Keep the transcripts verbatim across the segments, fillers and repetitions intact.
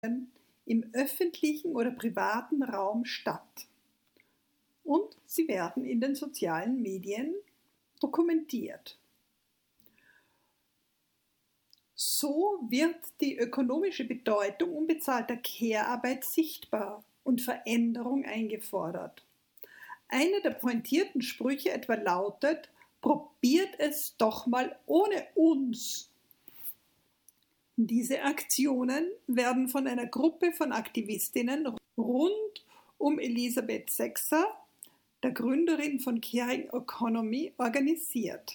im öffentlichen oder privaten Raum statt. Und sie werden in den sozialen Medien dokumentiert. So wird die ökonomische Bedeutung unbezahlter Care-Arbeit sichtbar und Veränderung eingefordert. Einer der pointierten Sprüche etwa lautet: Probiert es doch mal ohne uns. Diese Aktionen werden von einer Gruppe von Aktivistinnen rund um Elisabeth Sexer, der Gründerin von Caring Economy, organisiert.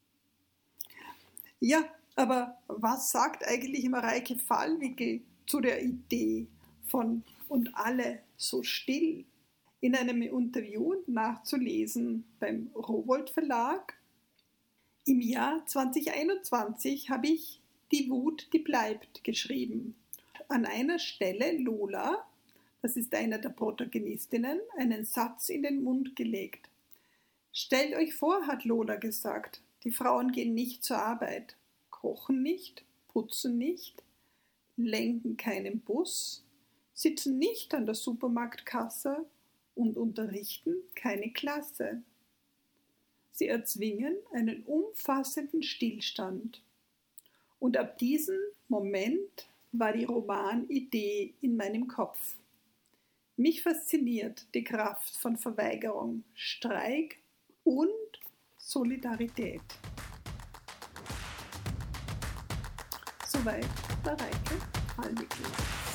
Ja, aber was sagt eigentlich Mareike Fallwickel zu der Idee von "und alle so still"? In einem Interview nachzulesen beim Rowohlt Verlag. Im Jahr zweitausendeinundzwanzig habe ich "Die Wut, die bleibt" geschrieben. An einer Stelle Lola, das ist eine der Protagonistinnen, einen Satz in den Mund gelegt. Stellt euch vor, hat Lola gesagt, die Frauen gehen nicht zur Arbeit, kochen nicht, putzen nicht, lenken keinen Bus, sitzen nicht an der Supermarktkasse und unterrichten keine Klasse. Sie erzwingen einen umfassenden Stillstand. Und ab diesem Moment war die Romanidee in meinem Kopf. Mich fasziniert die Kraft von Verweigerung, Streik und Solidarität. Soweit Mareike Fallwickel.